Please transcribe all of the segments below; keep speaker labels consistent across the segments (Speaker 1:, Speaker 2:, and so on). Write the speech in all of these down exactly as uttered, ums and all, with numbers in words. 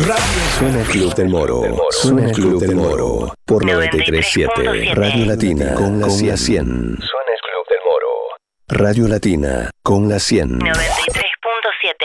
Speaker 1: Suena el Club del Moro. Suena el Club del Moro. Por noventa y tres punto siete. Radio Latina con la cien. Suena el Club del Moro. Radio Latina con la cien.
Speaker 2: noventa y tres punto siete.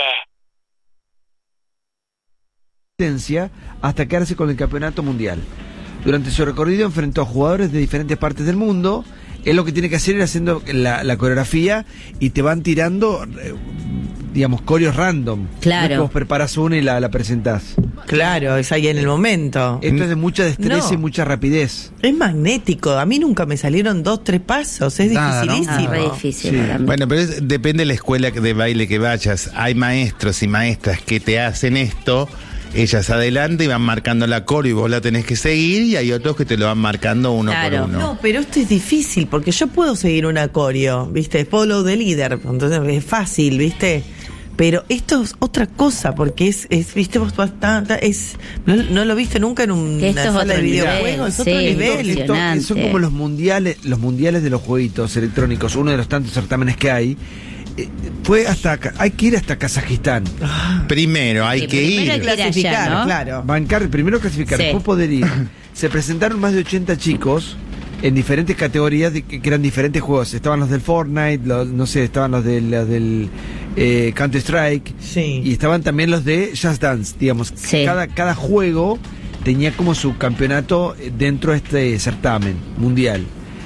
Speaker 3: Hasta quedarse con el campeonato mundial. Durante su recorrido enfrentó a jugadores de diferentes partes del mundo. Él lo que tiene que hacer es haciendo la, la coreografía y te van tirando, eh, digamos, coreos random.
Speaker 4: Claro.
Speaker 3: No es que vos preparás una y la, la presentás.
Speaker 5: Claro, es ahí en el momento.
Speaker 3: Esto es de mucha destreza
Speaker 5: No.
Speaker 3: y mucha rapidez.
Speaker 5: Es magnético. A mí nunca me salieron dos, tres pasos. Es
Speaker 6: Nada, ¿no?
Speaker 5: dificilísimo.
Speaker 4: Ah, re difícil
Speaker 3: Sí.
Speaker 4: para mí.
Speaker 6: Bueno, pero es- depende de la escuela de baile que vayas. Hay maestros y maestras que te hacen esto, ellas adelante y van marcando la coro y vos la tenés que seguir, y hay otros que te lo van marcando uno
Speaker 4: Claro.
Speaker 6: por uno.
Speaker 5: No, pero esto es difícil porque yo puedo seguir un acorio, ¿viste? Follow the leader. Entonces es fácil, ¿viste? Pero esto es otra cosa porque es, es ¿viste? Vos vas tan- tan- es, no, no lo viste nunca en un,
Speaker 4: Que esto
Speaker 5: una
Speaker 4: es
Speaker 5: sala
Speaker 4: otro
Speaker 5: de
Speaker 4: nivel,
Speaker 5: videojuegos, es otro
Speaker 4: sí.
Speaker 5: nivel.
Speaker 3: Esto- esto-
Speaker 4: Impresionante.
Speaker 3: son como los mundiales, los mundiales de los jueguitos electrónicos, uno de los tantos certámenes que hay. Eh, fue hasta acá, hay que ir hasta Kazajistán.
Speaker 6: Primero hay
Speaker 4: Sí,
Speaker 6: que
Speaker 4: primero
Speaker 6: ir.
Speaker 4: hay que ir allá,
Speaker 5: Clasificar,
Speaker 4: ¿no?
Speaker 5: claro.
Speaker 3: Bancar, primero clasificar,
Speaker 4: Sí.
Speaker 3: después poder ir. Se presentaron más de ochenta chicos en diferentes categorías de, que que eran diferentes juegos. Estaban los del Fortnite, los, no sé, estaban los del, los del eh, Counter Strike.
Speaker 5: Sí.
Speaker 3: Y estaban también los de Just Dance, digamos.
Speaker 4: Sí.
Speaker 3: Cada, cada juego tenía como su campeonato dentro de este certamen mundial.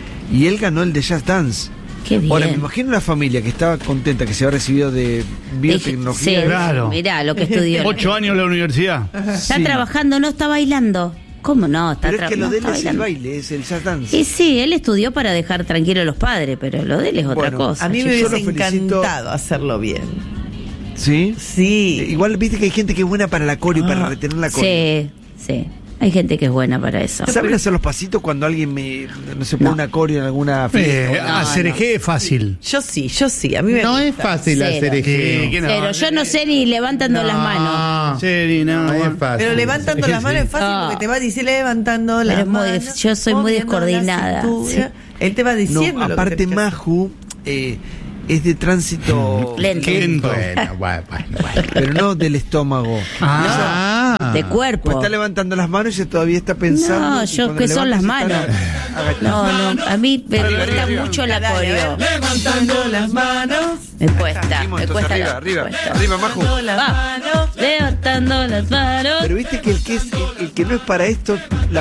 Speaker 3: Y él ganó el de Just Dance.
Speaker 4: Qué bien.
Speaker 3: Ahora, me imagino una familia que estaba contenta que se había recibido de biotecnología.
Speaker 4: Sí,
Speaker 7: Claro.
Speaker 4: mirá lo que estudió.
Speaker 7: Ocho años en la universidad.
Speaker 4: Está
Speaker 3: Sí.
Speaker 4: trabajando, no está bailando. ¿Cómo no? Está
Speaker 3: Pero es que
Speaker 4: tra-
Speaker 3: lo
Speaker 4: no
Speaker 3: de él
Speaker 4: está
Speaker 3: es el
Speaker 4: bailando.
Speaker 3: baile, es el Just Dance.
Speaker 4: Y sí, él estudió para dejar tranquilo a los padres, pero lo de él es otra
Speaker 3: Bueno,
Speaker 4: cosa.
Speaker 5: A mí me
Speaker 3: Yo
Speaker 5: hubiese
Speaker 3: lo felicito.
Speaker 5: encantado hacerlo bien.
Speaker 3: ¿Sí?
Speaker 5: Sí.
Speaker 3: Eh, Igual viste que hay gente que es buena para la core y para retener la core.
Speaker 4: Sí, sí. Hay gente que es buena para eso.
Speaker 3: ¿Saben hacer los pasitos cuando alguien me no se pone
Speaker 4: No.
Speaker 3: una core en alguna
Speaker 7: Eh,
Speaker 3: fiesta?
Speaker 4: No,
Speaker 7: hacer
Speaker 4: no.
Speaker 7: eje es fácil.
Speaker 5: Yo sí, yo sí. A mí me
Speaker 6: No
Speaker 5: gusta.
Speaker 6: es fácil
Speaker 4: Cero.
Speaker 6: hacer
Speaker 7: Sí,
Speaker 6: eje.
Speaker 7: que no.
Speaker 4: Pero yo no sé ni levantando las manos.
Speaker 7: Sí, no,
Speaker 6: No es
Speaker 7: bueno.
Speaker 6: fácil.
Speaker 5: Pero levantando las manos es fácil
Speaker 4: Ah.
Speaker 5: porque te va diciendo levantando las
Speaker 4: Pero es muy-
Speaker 5: manos.
Speaker 4: yo soy muy
Speaker 5: moviendo la
Speaker 4: descoordinada,
Speaker 5: cintura. Él te va
Speaker 3: No,
Speaker 5: diciendo. lo que
Speaker 3: aparte
Speaker 5: tenés que hacer.
Speaker 3: Maju eh, es de tránsito
Speaker 4: Lento.
Speaker 7: Lento.
Speaker 6: Bueno, bueno, bueno, bueno.
Speaker 3: pero no del estómago.
Speaker 6: Ah.
Speaker 4: De cuerpo.
Speaker 3: Pues está levantando las manos y ella todavía está pensando.
Speaker 4: No,
Speaker 3: y
Speaker 4: yo
Speaker 3: cuando
Speaker 4: que son las
Speaker 3: levanta
Speaker 4: manos.
Speaker 3: se está agachando.
Speaker 4: No, no, a mí me cuesta mucho la coreo.
Speaker 5: Levantando las manos.
Speaker 4: Me cuesta,
Speaker 3: Seguimos,
Speaker 4: me
Speaker 3: entonces,
Speaker 4: cuesta.
Speaker 3: arriba,
Speaker 4: la-
Speaker 3: arriba,
Speaker 4: me cuesta.
Speaker 3: arriba, Maju.
Speaker 5: Levantando las
Speaker 4: Va.
Speaker 5: manos.
Speaker 4: Levantando las manos.
Speaker 3: Pero viste que el que, es, el, el que no es para esto, la